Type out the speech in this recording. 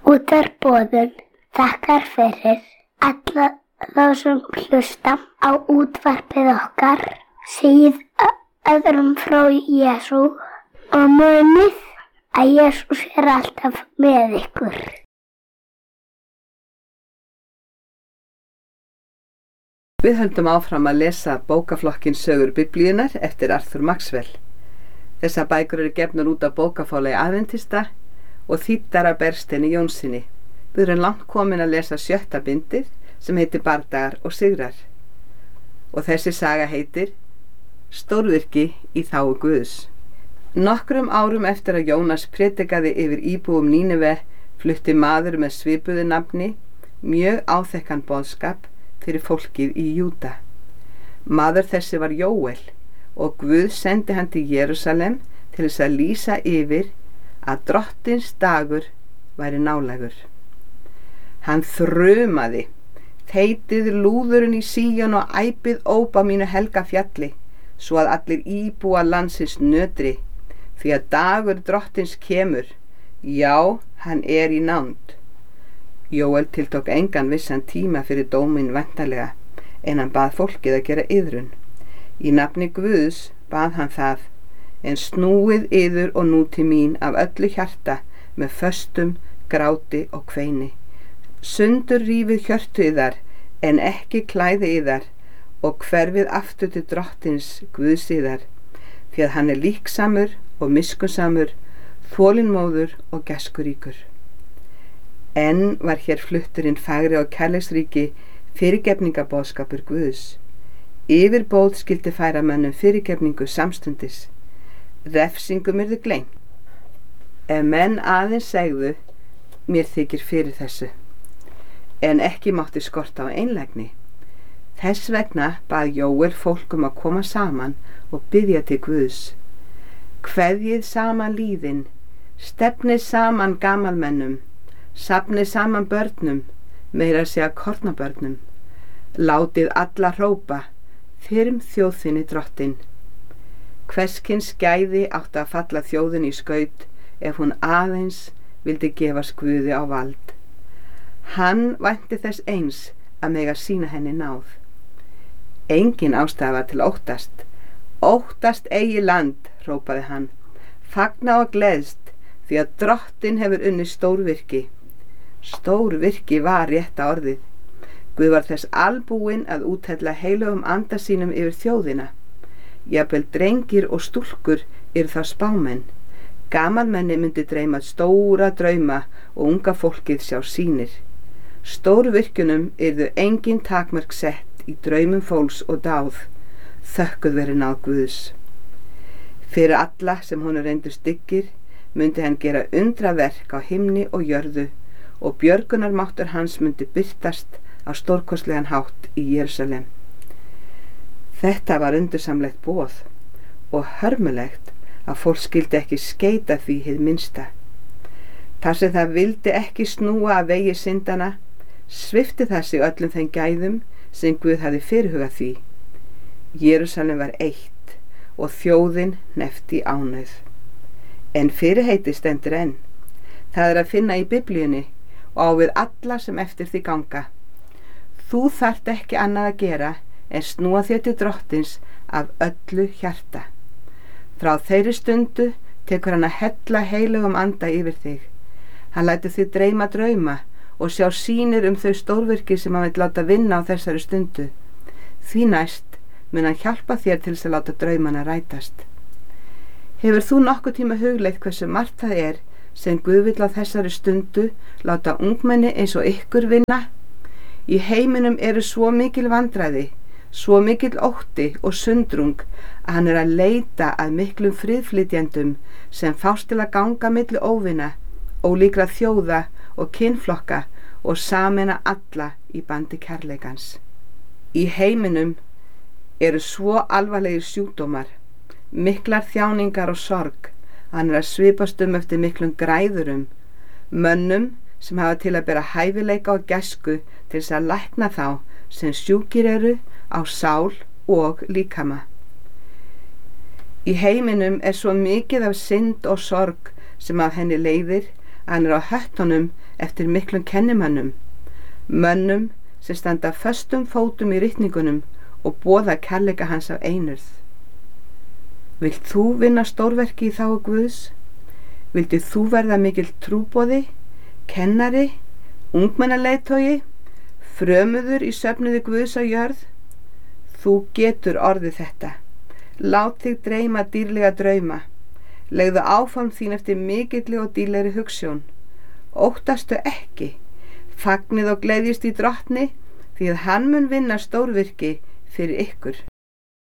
Útvarpsboðun þakkar fyrir alla þá sem hlusta á útvarpið okkar, segið öðrum frá Jesú og munið að Jesús alltaf með ykkur. Við höldum áfram að lesa bókaflokkinn Sögur Biblíunnar eftir Arthur Maxwell. Þessar bækur eru gefnar út af bókafálagi Adventista og þýddar af Bergsteini Jónssyni. Við erum langt komin að lesa 7. bindið sem heitir Bardagar og sigrar. Og þessi saga heitir Stórvirki í þágu Guðs. Nokkrum árum eftir að Jónas predikaði yfir íbúum Nínive flutti maður með svipuðu nafni mjög áþekkan boðskap fyrir fólkið í Júda. Maður þessi var Jóel og Guð sendi hann til Jerúsalem til þess að lýsa yfir að drottins dagur væri nálægur. Hann þrumaði: Þeytið lúðurinn í Síon og æpið óp á mínu helga fjalli, svo að allir íbúa landsins nötri, því að dagur drottins kemur, já, hann er í nánd. Jóel tiltók engan vissan tíma fyrir dóminn væntanlega, en hann bað fólkið að gera iðrun. Í nafni Guðs bað hann það: en snúið yður og nú til mín af öllu hjarta með föstum, gráti og kveini. Sundur rífið hjörtu yðar, en ekki klæði yðar, og hverfið aftur til drottins Guðs yðar, því að hann er líksamur og miskunnsamur, þolinmóður og gæskuríkur. Enn var hér flutturinn fagri og kærleiksríki fyrirgefningaboðskapur Guðs. Yfirbóð skyldi færa mönnum fyrirgefningu samstundis. Refsingum yrði gleymt. Ef menn aðeins segðu: mér þykir fyrir þessu, en ekki mátti skorta á einlægni. Þess vegna bað Jóel fólk að koma saman og biðja til Guðs. Kveðjið saman líðin, stefnið saman gamalmennum, safnið saman börnum, meira að segja kornabörnum. Látið alla hrópa: þyrm þjóðinni drottin. Hvers kyns gæði átti að falla þjóðin í skaut ef hún aðeins vildi gefast Guði á vald. Hann vænti þess eins að mega sýna henni náð. Engin ástæða var til óttast. Óttast eigi land, hrópaði hann. Fagna og gleðst, því að drottin hefur unnið stórvirki. Stórvirki var rétta orðið. Guð var þess albúinn að úthella heilögum anda sínum yfir þjóðina. Jafnvel drengir og stúlkur eru það spámenn. Gamalmenni myndi dreyma stóra drauma og unga fólkið sjá sýnir. Stórvirkjunum yrðu engin takmörk sett í draumum fólks og dáð, þökkuð veri náð Guðs. Fyrir alla sem honum reyndust dyggir myndi hann gera undraverk á himni og jörðu, og björgunarmáttur hans myndi birtast á stórkostlegan hátt í Jerúsalem. Þetta var undursamlegt boð og hörmulegt að fólk skyldi ekki skeita því hið minnsta. Þar sem það vildi ekki snúa af vegi syndana, svipti það sig öllum þeim gæðum sem Guð hafði fyrirhugað því. Jerúsalem var eitt og þjóðin hneppt í ánauð. En fyrirheiti stendur enn. Það er að finna í Biblíunni og á við alla sem eftir því ganga. Þú þarft ekki annað að gera en snúa þér til drottins af öllu hjarta. Frá þeirri stundu tekur hann að hella heilögum anda yfir þig. Hann lætur þig dreyma drauma og sjá sýnir þau stórvirki sem hann vill láta vinna á þessari stundu. Því næst mun hann hjálpa þér til þess að láta draumana rætast. Hefur þú nokkuð tíma hugleitt hversu margt það er sem Guð vill á þessari stundu láta ungmenni eins og ykkur vinna? Í heiminum eru svo mikil vandræði, svo mikill ótti og sundrung að hann er að leita að miklum friðflytjendum sem fást til að ganga milli óvina, ólíkra þjóða og kynflokka og sameina alla í bandi kærleikans. Í heiminum eru svo alvarlegir sjúkdómar, miklar þjáningar og sorg að hann er að svipast eftir miklum græðurum, mönnum sem hafa til að bera hæfileika og gæsku til þess að lækna þá sem sjúkir eru á sál og líkama. Í heiminum er svo mikið af synd og sorg sem af henni leiðir Hann á höttunum eftir miklum kennimönnum, mönnum sem standa föstum fótum í ritningunum og boða kærleika hans af einurð. Vilt þú vinna stórverki í þágu Guðs? Vildu þú verða mikill trúboði, kennari, ungmennaleiðtogi, frömuður í söfnuði Guðs á jörð? Þú getur orðið þetta. Lát þig dreyma dýrlega drauma. Legðu áform þín eftir mikilli og dýrlegri hugsjón. Óttastu ekki. Fagnið og gleðjist í Drottni, því að hann mun vinna stórvirki fyrir ykkur.